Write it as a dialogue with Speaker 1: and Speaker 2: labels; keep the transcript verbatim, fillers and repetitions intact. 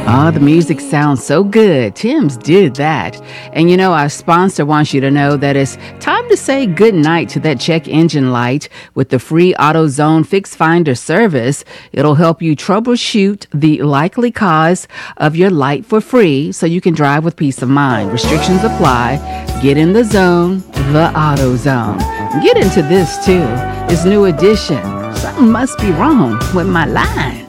Speaker 1: Oh, the music sounds so good. Tim's did that. And you know, our sponsor wants you to know that it's time to say goodnight to that check engine light with the free AutoZone Fix Finder service. It'll help you troubleshoot the likely cause of your light for free so you can drive with peace of mind. Restrictions apply. Get in the zone, the AutoZone. Get into this too. It's new edition. Something must be wrong with my line.